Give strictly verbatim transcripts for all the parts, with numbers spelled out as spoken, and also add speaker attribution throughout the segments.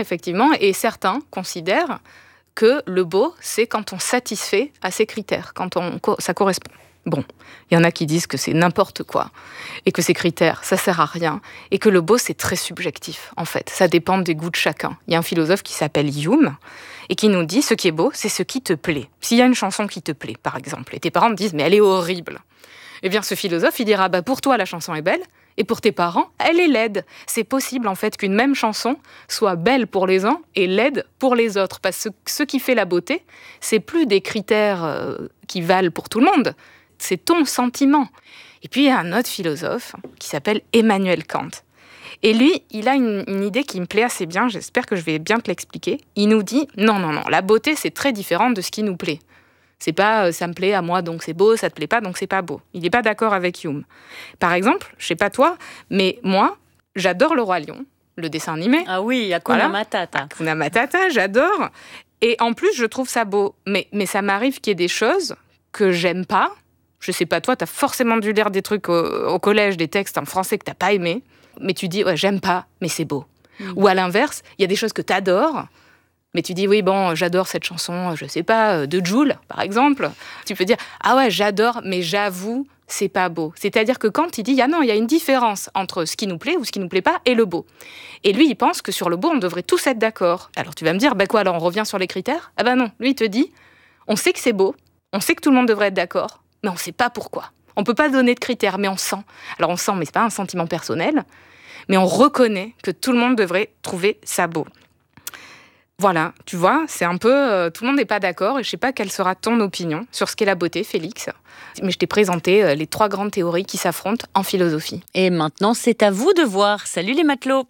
Speaker 1: effectivement, et certains considèrent que le beau, c'est quand on satisfait à ces critères, quand on, ça correspond. Bon, il y en a qui disent que c'est n'importe quoi, et que ces critères, ça sert à rien, et que le beau, c'est très subjectif, en fait. Ça dépend des goûts de chacun. Il y a un philosophe qui s'appelle Hume, et qui nous dit, ce qui est beau, c'est ce qui te plaît. S'il y a une chanson qui te plaît, par exemple, et tes parents te disent, mais elle est horrible, eh bien, ce philosophe, il dira, bah, pour toi, la chanson est belle, et pour tes parents, elle est laide. C'est possible, en fait, qu'une même chanson soit belle pour les uns et laide pour les autres. Parce que ce qui fait la beauté, c'est plus des critères euh, qui valent pour tout le monde. C'est ton sentiment. Et puis, il y a un autre philosophe qui s'appelle Emmanuel Kant. Et lui, il a une, une idée qui me plaît assez bien, j'espère que je vais bien te l'expliquer. Il nous dit, non, non, non, la beauté, c'est très différent de ce qui nous plaît. C'est pas euh, ça me plaît à moi, donc c'est beau, ça te plaît pas, donc c'est pas beau. Il n'est pas d'accord avec Hume. Par exemple, je sais pas toi, mais moi, j'adore Le Roi Lion, le dessin animé.
Speaker 2: Ah oui, Hakuna voilà. Matata.
Speaker 1: Hakuna Matata, j'adore. Et en plus, je trouve ça beau. Mais, mais ça m'arrive qu'il y ait des choses que j'aime pas. Je sais pas, toi, t'as forcément dû lire des trucs au, au collège, des textes en français que t'as pas aimé. Mais tu dis, ouais, j'aime pas, mais c'est beau. Mmh. Ou à l'inverse, il y a des choses que t'adores. Mais tu dis, oui, bon, j'adore cette chanson, je sais pas, de Jul, par exemple. Tu peux dire, ah ouais, j'adore, mais j'avoue, c'est pas beau. C'est-à-dire que quand il dit, ah non, il y a une différence entre ce qui nous plaît ou ce qui nous plaît pas et le beau. Et lui, il pense que sur le beau, on devrait tous être d'accord. Alors tu vas me dire, bah quoi, alors on revient sur les critères ? Ah bah non, lui, il te dit, on sait que c'est beau, on sait que tout le monde devrait être d'accord, mais on sait pas pourquoi. On peut pas donner de critères, mais on sent. Alors on sent, mais c'est pas un sentiment personnel, mais on reconnaît que tout le monde devrait trouver ça beau. Voilà, tu vois, c'est un peu... Euh, tout le monde n'est pas d'accord et je ne sais pas quelle sera ton opinion sur ce qu'est la beauté, Félix. Mais je t'ai présenté euh, les trois grandes théories qui s'affrontent en philosophie.
Speaker 2: Et maintenant, c'est à vous de voir. Salut les matelots.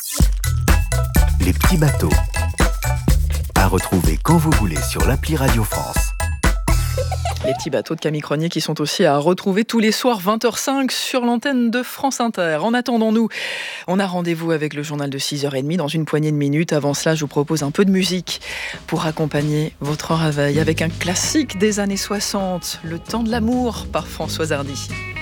Speaker 3: Les petits bateaux. À retrouver quand vous voulez sur l'appli Radio France.
Speaker 4: Les petits bateaux de Camille Cronier qui sont aussi à retrouver tous les soirs vingt heures cinq sur l'antenne de France Inter. En attendant, nous, on a rendez-vous avec le journal de six heures trente dans une poignée de minutes. Avant cela, je vous propose un peu de musique pour accompagner votre réveil avec un classique des années soixante, Le temps de l'amour par Françoise Hardy.